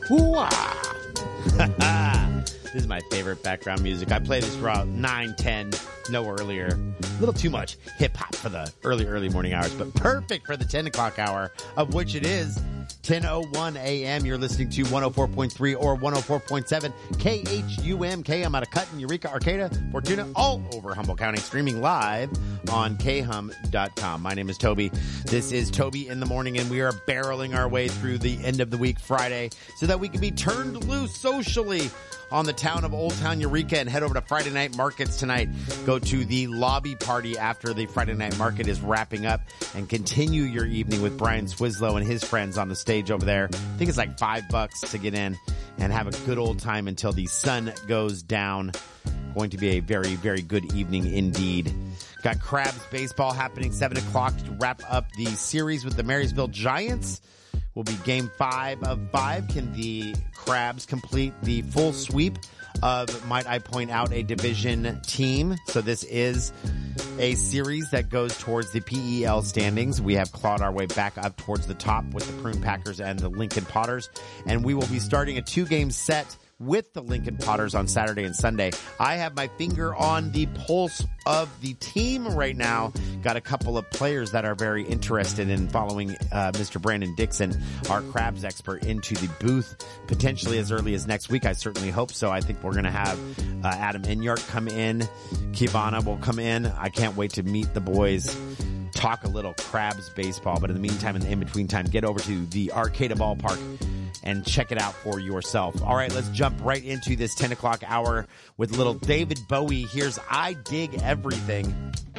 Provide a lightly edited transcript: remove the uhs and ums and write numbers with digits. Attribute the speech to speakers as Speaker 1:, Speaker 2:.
Speaker 1: This is my favorite background music. I play this around 9, 10, no earlier. A little too much hip-hop for the early morning hours, but perfect for the 10 o'clock hour, of which it is 10:01 a.m. You're listening to 104.3 or 104.7 KHUM. I'm out of Cutton, Eureka, Arcata, Fortuna, all over Humboldt County, streaming live on khum.com. My name is Toby. This is Toby in the Morning, and we are barreling our way through the end of the week Friday so that we can be turned loose socially on the town of Old Town Eureka and head over to Friday Night Markets tonight. Go to the lobby party after the Friday Night Market is wrapping up and continue your evening with Brian Swislow and his friends on the stage over there. I think it's like $5 to get in and have a good old time until the sun goes down. Going to be a very, very good evening indeed. Got Crabs baseball happening 7 o'clock to wrap up the series with the Marysville Giants. Will be game 5 of 5. Can the Crabs complete the full sweep of, might I point out, a division team? So this is a series that goes towards the PEL standings. We have clawed our way back up towards the top with the Prune Packers and the Lincoln Potters. And we will be starting a 2-game set with the Lincoln Potters on Saturday and Sunday. I have my finger on the pulse of the team right now. Got a couple of players that are very interested in following Mr. Brandon Dixon, our Crabs expert, into the booth potentially as early as next week. I certainly hope so. I think we're going to have Adam Inyart come in. Kivana will come in. I can't wait to meet the boys, talk a little Crabs baseball. But in the meantime, in the in-between time, get over to the Arcata Ballpark and check it out for yourself. All right, let's jump right into this 10 o'clock hour with little David Bowie. Here's I Dig Everything.